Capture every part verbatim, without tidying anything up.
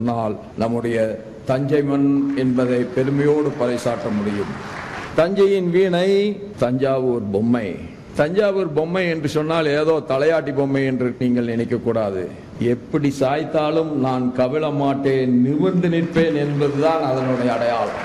நாள் நம்முடைய தஞ்சை மண் என்பதை பெருமையோடு பறைசாற்ற முடியும். தஞ்சையின் வீணை தஞ்சாவூர் பொம்மை. தஞ்சாவூர் பொம்மை என்று சொன்னால் ஏதோ தலையாட்டி பொம்மை என்று நீங்கள் நினைக்க கூடாது. எப்படி சாய்த்தாலும் நான் கவிழ மாட்டேன், நிமிர்ந்து நிற்பேன் என்பதுதான் அதனுடைய அடையாளம்.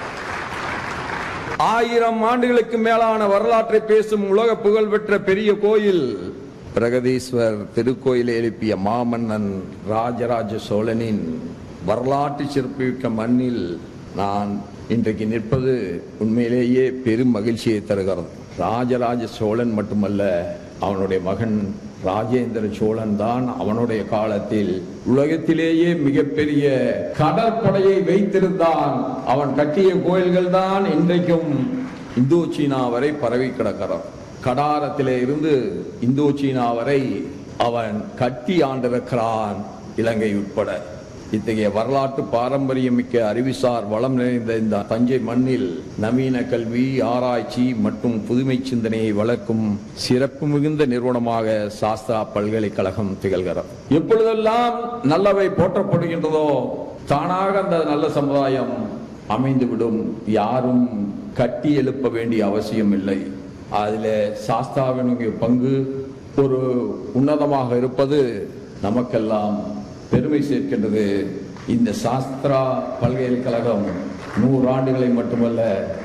ஆயிரம் ஆண்டுகளுக்கு மேலான வரலாற்றை பேசும் உலக புகழ்பெற்ற பெரிய கோயில் பிரகதீஸ்வர் திருக்கோயிலை எழுப்பிய மாமன்னன் ராஜராஜ சோழனின் வரலாற்று சிறப்புமிக்க மண்ணில் நான் இன்றைக்கு நிற்பது உண்மையிலேயே பெரும் மகிழ்ச்சியை தருகிறது. ராஜராஜ சோழன் மட்டுமல்ல, அவனுடைய மகன் ராஜேந்திர சோழன் தான் அவனுடைய காலத்தில் உலகத்திலேயே மிகப்பெரிய கடற்படையை வைத்திருந்தான். அவன் கட்டிய கோயில்கள் தான் இன்றைக்கும் இந்தோ சீனா வரை பரவி கிடக்கிறான். கடாரத்திலே இருந்து இந்தோ சீனா வரை அவன் கட்டி ஆண்டிருக்கிறான், இலங்கை உட்பட. இத்தகைய வரலாற்று பாரம்பரியம் மிக்க அறிவுசார் வளம் நிறைந்த இந்த தஞ்சை மண்ணில் நவீன கல்வி, ஆராய்ச்சி மற்றும் புதுமை சிந்தனையை வளர்க்கும் சிறப்பு மிகுந்த நிறுவனமாக சாஸ்திரா பல்கலைக்கழகம் திகழ்கிறது. எப்பொழுதெல்லாம் நல்லவை போற்றப்படுகின்றதோ தானாக அந்த நல்ல சமுதாயம் அமைந்துவிடும். யாரும் கட்டி எழுப்ப வேண்டிய அவசியம் இல்லை. அதில் சாஸ்திராவினுடைய பங்கு ஒரு உன்னதமாக இருப்பது நமக்கெல்லாம் பெருமை சேர்க்கின்றது. இந்த சாஸ்திரா பல்கலைக்கழகம் நூறு ஆண்டுகளை மட்டுமல்ல,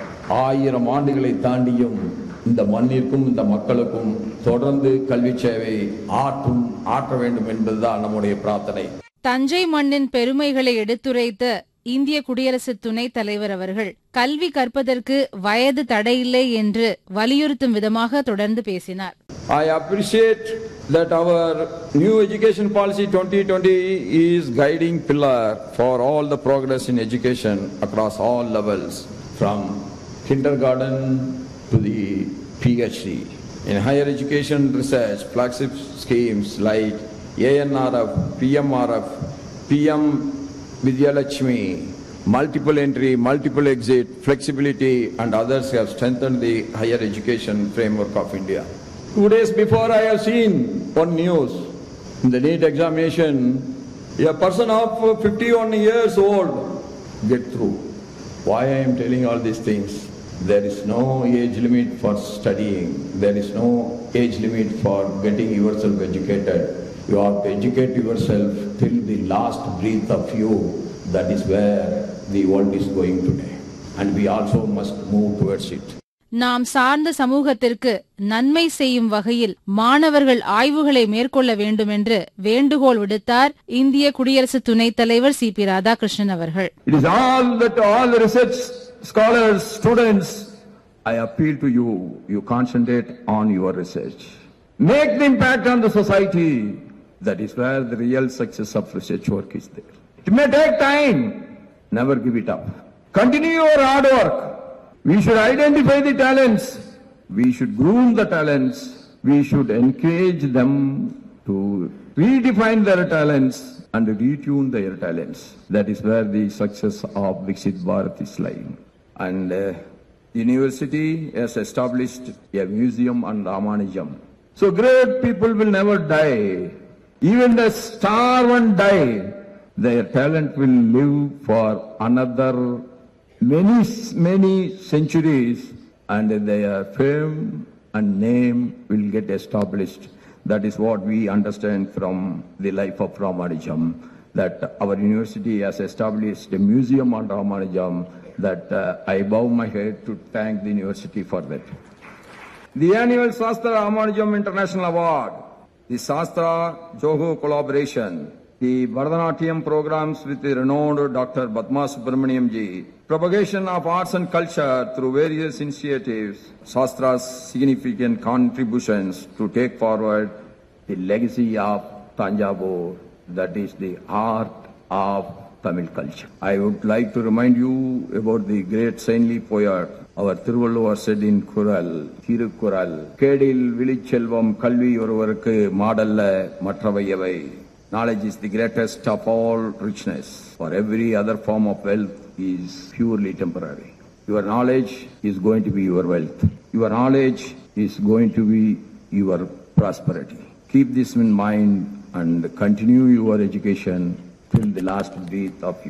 ஆயிரம் ஆண்டுகளை தாண்டியும் இந்த மண்ணிற்கும் இந்த மக்களுக்கும் தொடர்ந்து கல்வி சேவை ஆற்றும் ஆற்ற வேண்டும் என்பதுதான் நம்முடைய பிரார்த்தனை. தஞ்சை மண்ணின் பெருமைகளை எடுத்துரைத்த இந்திய குடியரசு துணைத் தலைவர் அவர்கள் கல்வி கற்பதற்கு வயது தடையில்லை என்று வலியுறுத்தும் விதமாக தொடர்ந்து பேசினார். I appreciate that our new education policy twenty twenty is guiding pillar for all the progress in education across all levels, from kindergarten to the PhD. In higher education research, flagship schemes like A N R F, P M R F, P M Vidyalakshmi, multiple entry, multiple exit, flexibility and others have strengthened the higher education framework of India. Two days before, I have seen one news. In the NEET examination, a person of fifty-one years old get through. Why I am telling all these things? There is no age limit for studying. There is no age limit for getting yourself educated. You have to educate yourself till the last breath of you. That is where the world is going today. And we also must move towards it. நாம் சார்ந்த சமூகத்திற்கு நன்மை செய்யும் வகையில் மாணவர்கள் ஆய்வுகளை மேற்கொள்ள வேண்டும் என்று வேண்டுகோள் விடுத்தார் இந்திய குடியரசு துணைத் தலைவர் சி பி ராதாகிருஷ்ணன் அவர்கள். It is all that all the research scholars, students, I appeal to you, you concentrate on your research. Make the impact on the society. That is where the real success of research work is there. It may take time. Never give it up. Continue your hard work. We should identify the talents. We should groom the talents. We should encourage them to redefine their talents and retune their talents. That is where the success of Viksit Bharat is lying. And uh, the university has established a museum on Ramanujam. So great people will never die. Even the star won't die. Their talent will live for another many, many centuries, and their fame and name will get established. That is what we understand from the life of Ramanujam, that our university has established a museum on Ramanujam, that uh, I bow my head to thank the university for that. The annual Shastra Ramanujam International Award, the Shastra Joho collaboration, the Bharatanatyam programs with the renowned Doctor Padma Subramaniam ji, propagation of arts and culture through various initiatives, Shastra's significant contributions to take forward the legacy of Tanjavur, that is the art of Tamil culture. I would like to remind you about the great saintly poet, our Thiruvalluvar said in Kural, Thirukural, Kedil Vilichelvam Kalvi Oruvarukku Madalla Matravayavai. Knowledge is the greatest of all richness, for every other form of wealth is purely temporary. Your knowledge is going to be your wealth. Your knowledge is going to be your prosperity. Keep this in mind and continue your education till the last breath of